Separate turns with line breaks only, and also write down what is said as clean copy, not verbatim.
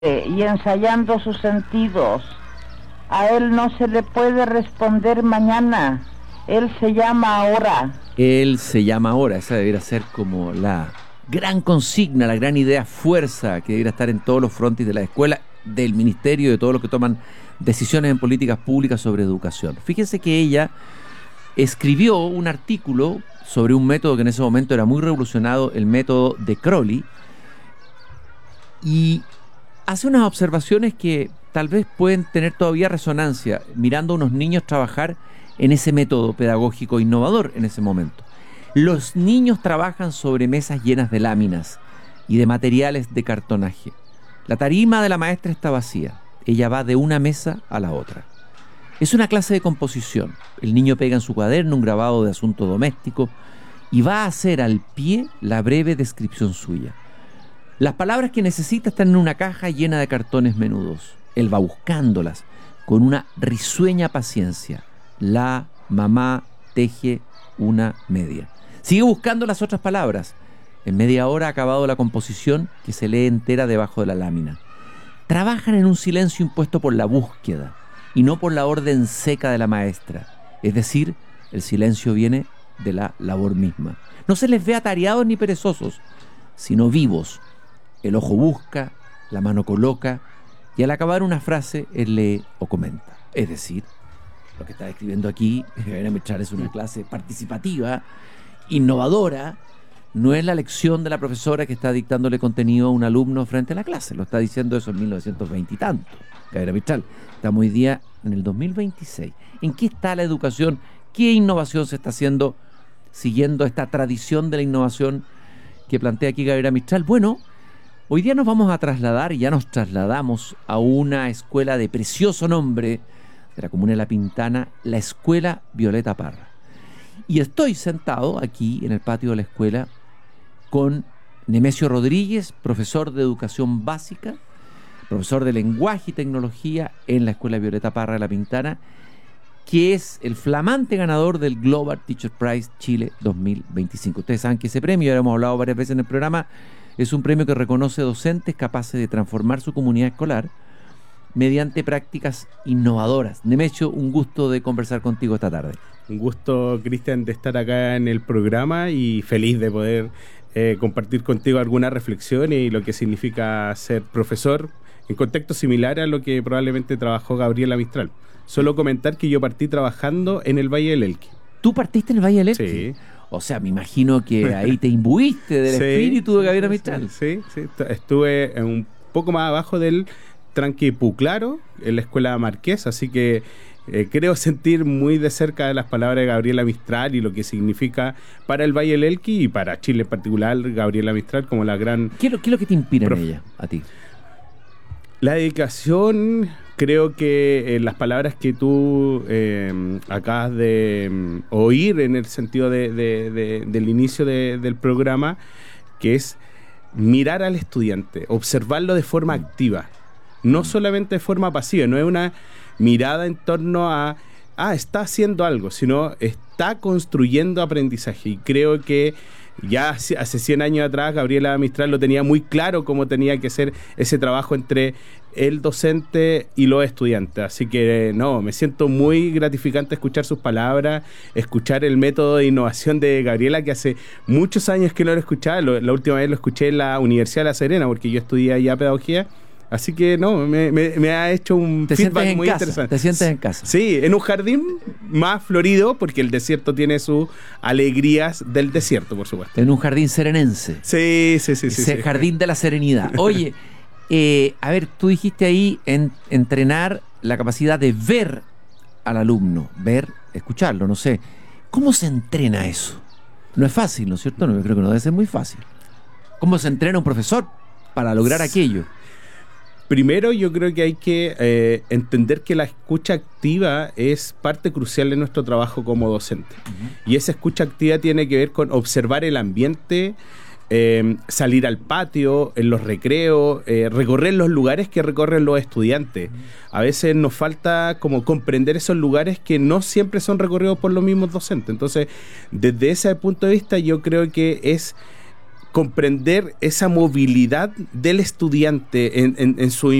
y ensayando sus sentidos. A él no se le puede responder mañana. Él se llama ahora.
Él se llama ahora. Esa debería ser como la gran consigna, la gran idea fuerza que debería estar en todos los frontis de la escuela, del ministerio, de todos los que toman decisiones en políticas públicas sobre educación. Fíjense que ella escribió un artículo sobre un método que en ese momento era muy revolucionado, el método de Crowley, y hace unas observaciones que tal vez pueden tener todavía resonancia mirando a unos niños trabajar en ese método pedagógico innovador en ese momento. Los niños trabajan sobre mesas llenas de láminas y de materiales de cartonaje. La tarima de la maestra está vacía. Ella va de una mesa a la otra. Es una clase de composición. El niño pega en su cuaderno un grabado de asunto doméstico y va a hacer al pie la breve descripción suya. Las palabras que necesita están en una caja llena de cartones menudos. Él va buscándolas con una risueña paciencia. La mamá teje una media. Sigue buscando las otras palabras. En media hora ha acabado la composición, que se lee entera debajo de la lámina. Trabajan en un silencio impuesto por la búsqueda y no por la orden seca de la maestra. Es decir, el silencio viene de la labor misma. No se les ve atareados ni perezosos, sino vivos. El ojo busca, la mano coloca, y al acabar una frase, él lee o comenta. Es decir, lo que está describiendo aquí, Gabriela Mistral, es una clase participativa, innovadora. No es la lección de la profesora que está dictándole contenido a un alumno frente a la clase. Lo está diciendo eso en 1920 y tanto. Gabriela Mistral, estamos hoy día en el 2026. ¿En qué está la educación? ¿Qué innovación se está haciendo siguiendo esta tradición de la innovación que plantea aquí Gabriela Mistral? Bueno, hoy día nos vamos a trasladar, y ya nos trasladamos a una escuela de precioso nombre de la comuna de La Pintana, la Escuela Violeta Parra. Y estoy sentado aquí en el patio de la escuela con Nemesio Rodríguez, profesor de educación básica, profesor de lenguaje y tecnología en la Escuela Violeta Parra de La Pintana, que es el flamante ganador del Global Teacher Prize Chile 2025. Ustedes saben que ese premio, ya lo hemos hablado varias veces en el programa, es un premio que reconoce docentes capaces de transformar su comunidad escolar mediante prácticas innovadoras. Nemesio, un gusto de conversar contigo esta tarde.
Un gusto, Cristian, de estar acá en el programa y feliz de poder compartir contigo alguna reflexión y lo que significa ser profesor en contexto similar a lo que probablemente trabajó Gabriela Mistral. Solo comentar que yo partí trabajando en el Valle del Elqui.
¿Tú partiste en el Valle del Elqui?
Sí.
O sea, me imagino que ahí te imbuiste del espíritu de Gabriela Mistral.
Sí. Estuve un poco más abajo del Tranque Puclaro, en la Escuela Marqués, así que creo sentir muy de cerca de las palabras de Gabriela Mistral y lo que significa para el Valle del Elqui y para Chile en particular, Gabriela Mistral como la gran...
¿Qué es lo que te inspira en ella, a ti?
La dedicación, creo que las palabras que tú acabas de oír en el sentido del inicio del programa, que es mirar al estudiante, observarlo de forma activa, no solamente de forma pasiva, no es una mirada en torno a, está haciendo algo, sino está construyendo aprendizaje. Y creo que ya hace 100 años atrás Gabriela Mistral lo tenía muy claro cómo tenía que ser ese trabajo entre el docente y los estudiantes. Así que me siento muy gratificante escuchar sus palabras, escuchar el método de innovación de Gabriela, que hace muchos años que no lo escuchaba. La última vez lo escuché en la Universidad de La Serena, porque yo estudié allá pedagogía. Así que me ha hecho un feedback muy interesante.
¿Te sientes en casa?
Sí, en un jardín más florido, porque el desierto tiene sus alegrías del desierto, por supuesto.
En un jardín serenense.
Sí.
Jardín de la serenidad. Oye, a ver, tú dijiste ahí entrenar la capacidad de ver al alumno, escucharlo, no sé. ¿Cómo se entrena eso? No es fácil, ¿no es cierto? No, yo creo que no debe ser muy fácil. ¿Cómo se entrena un profesor para lograr aquello?
Primero, yo creo que hay que entender que la escucha activa es parte crucial de nuestro trabajo como docente. Uh-huh. Y esa escucha activa tiene que ver con observar el ambiente, salir al patio, en los recreos, recorrer los lugares que recorren los estudiantes. Uh-huh. A veces nos falta como comprender esos lugares que no siempre son recorridos por los mismos docentes. Entonces, desde ese punto de vista, yo creo que es comprender esa movilidad del estudiante en su